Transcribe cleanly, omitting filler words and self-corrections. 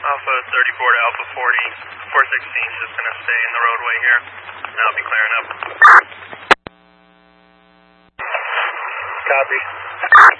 Alpha 34 to Alpha 40, 416 is just going to stay in the roadway here, and I'll be clearing up. Copy.